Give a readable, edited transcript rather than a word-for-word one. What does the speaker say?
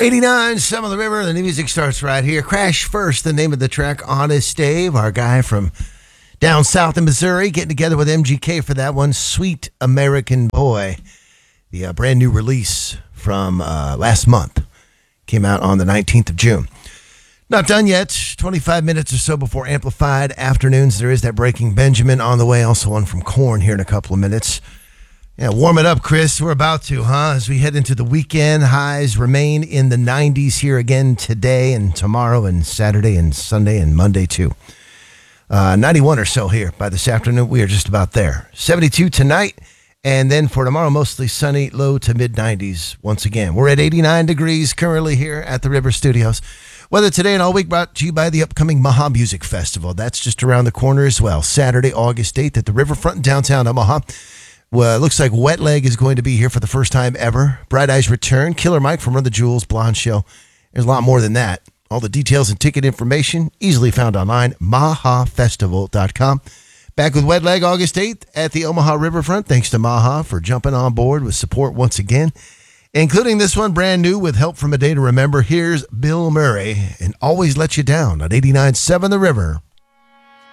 89, Some of the River. The new music starts right here. Crash First, the name of the track. Honest Dave, our guy from down south in Missouri, getting together with MGK for that one. Sweet American Boy, the brand new release from last month. Came out on the 19th of June. Not done yet. 25 minutes or so before Amplified Afternoons. There is that Breaking Benjamin on the way. Also one from Korn here in a couple of minutes. Yeah, warm it up, Chris. We're about to, as we head into the weekend. Highs remain in the 90s here again today and tomorrow and Saturday and Sunday and Monday too. 91 or so here by this afternoon. We are just about there. 72 tonight. And then for tomorrow, mostly sunny, low to mid-90s once again. We're at 89 degrees currently here at the River Studios. Weather today and all week brought to you by the upcoming Maha Music Festival. That's just around the corner as well. Saturday, August 8th at the Riverfront in downtown Omaha. Well, it looks like Wet Leg is going to be here for the first time ever. Bright Eyes return. Killer Mike from Run the Jewels, Blonde Show. There's a lot more than that. All the details and ticket information easily found online, mahafestival.com. Back with Wet Leg August 8th at the Omaha Riverfront. Thanks to Maha for jumping on board with support once again, including this one brand new with help from A Day to Remember. Here's Bill Murray and Always Let You Down on 89.7 The River.